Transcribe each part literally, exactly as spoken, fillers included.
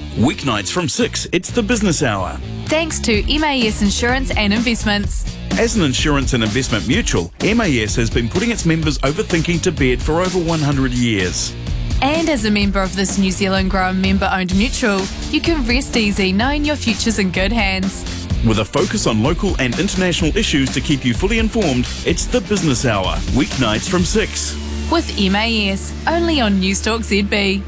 Weeknights from six, it's the Business Hour. Thanks to M A S Insurance and Investments. As an insurance and investment mutual, M A S has been putting its members overthinking to bed for over one hundred years. And as a member of this New Zealand grown member-owned mutual, you can rest easy knowing your future's in good hands. With a focus on local and international issues to keep you fully informed, it's the Business Hour, weeknights from six. With M A S, only on Newstalk Z B.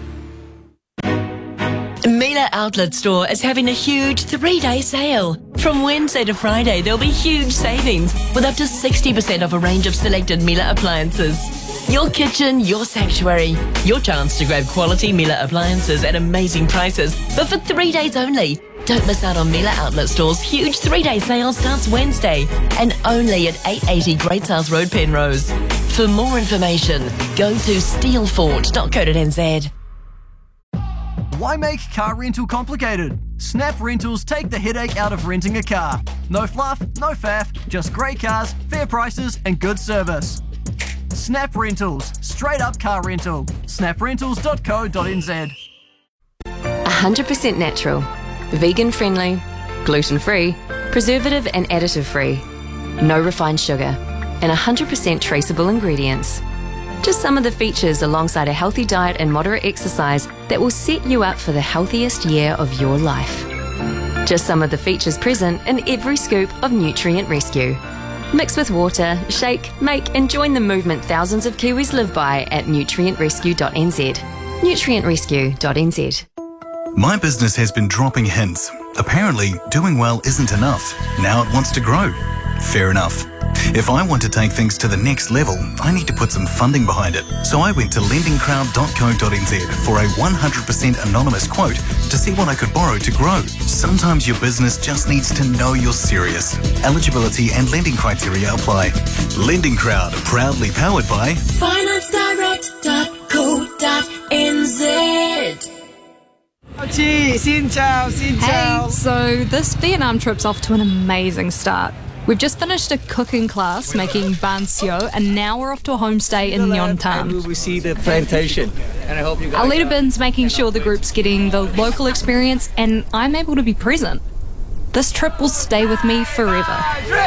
Miele Outlet Store is having a huge three-day sale. From Wednesday to Friday, there'll be huge savings with up to sixty percent off a range of selected Miele appliances. Your kitchen, your sanctuary. Your chance to grab quality Miele appliances at amazing prices, but for three days only. Don't miss out on Miele Outlet Store's huge three-day sale starts Wednesday and only at eight eighty Great South Road, Penrose. For more information, go to steelfort dot co dot n z. Why make car rental complicated? Snap Rentals take the headache out of renting a car. No fluff, no faff, just great cars, fair prices and good service. Snap Rentals, straight up car rental. snap rentals dot co dot n z. one hundred percent natural, vegan friendly, gluten free, preservative and additive free, no refined sugar, and one hundred percent traceable ingredients. Just some of the features alongside a healthy diet and moderate exercise that will set you up for the healthiest year of your life. Just some of the features present in every scoop of Nutrient Rescue. Mix with water, shake, make and join the movement thousands of Kiwis live by at nutrient rescue dot n z. nutrient rescue dot n z. My business has been dropping hints. Apparently, doing well isn't enough. Now it wants to grow. Fair enough. If I want to take things to the next level, I need to put some funding behind it. So I went to lending crowd dot co dot n z for a one hundred percent anonymous quote to see what I could borrow to grow. Sometimes your business just needs to know you're serious. Eligibility and lending criteria apply. Lending Crowd, proudly powered by finance direct dot co dot n z. Xin chào, xin chào. Hey, so this Vietnam trip's off to an amazing start. We've just finished a cooking class making ban sio, and now we're off to a homestay in Nhon Tam. We will see the plantation, and I hope you guys. Our leader Bin's making sure the group's getting the local experience, and I'm able to be present. This trip will stay with me forever.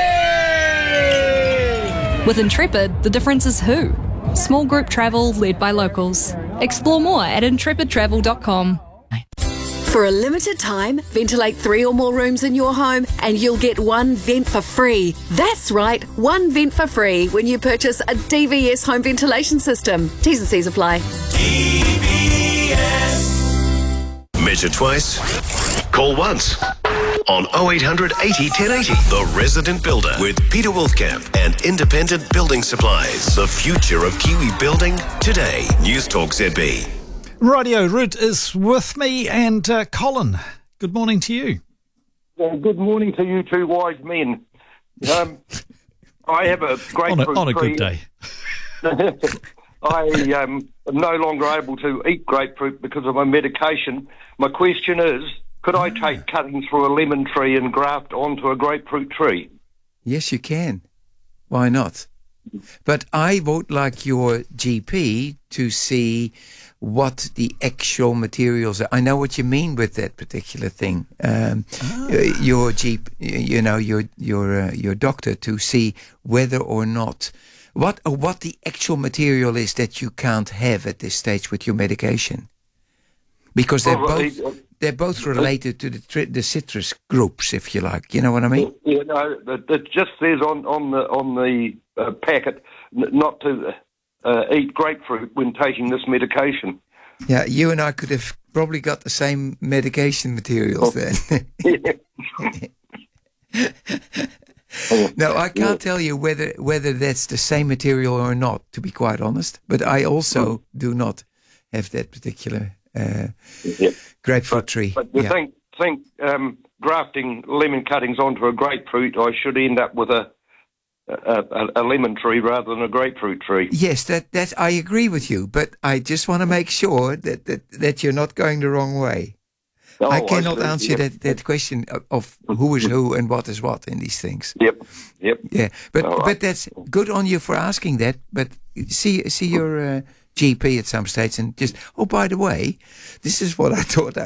With Intrepid, the difference is who. Small group travel led by locals. Explore more at intrepid travel dot com. For a limited time, ventilate three or more rooms in your home and you'll get one vent for free. That's right, one vent for free when you purchase a D V S home ventilation system. T's and C's apply. D V S. Measure twice, call once. On oh eight hundred eighty ten eighty. The Resident Builder with Peter Wolfkamp and Independent Building Supplies. The future of Kiwi building today. Newstalk Z B. Radio Root is with me, and uh, Colin, good morning to you. Uh, good morning to you two wise men. Um, I have a grapefruit on a, on a tree. good day. I um, am no longer able to eat grapefruit because of my medication. My question is, could I take cuttings from a lemon tree and graft onto a grapefruit tree? Yes, you can. Why not? But I would like your G P to see what the actual materials are. I know what you mean with that particular thing. Um, oh. Your G P, you know, your your uh, your doctor to see whether or not what uh, what the actual material is that you can't have at this stage with your medication, because they're both they're both related to the tri- the citrus groups, if you like. You know what I mean? Yeah, no, it just says on on the on the uh, packet not to uh, eat grapefruit when taking this medication. Yeah, you and I could have probably got the same medication materials oh. then. No, I can't yeah. tell you whether whether that's the same material or not, to be quite honest. But I also oh. do not have that particular uh, yeah. grapefruit but, tree. But you yeah. think think um, grafting lemon cuttings onto a grapefruit, I should end up with a A, a, a lemon tree rather than a grapefruit tree. Yes, that that I agree with you, but I just want to make sure that that, that you're not going the wrong way. Oh, I cannot I answer yep. that, that question of, of who is who and what is what in these things. Yep, yep. Yeah, but right. but that's good on you for asking that. But see see your uh, G P at some stage and just, oh, by the way, this is what I thought I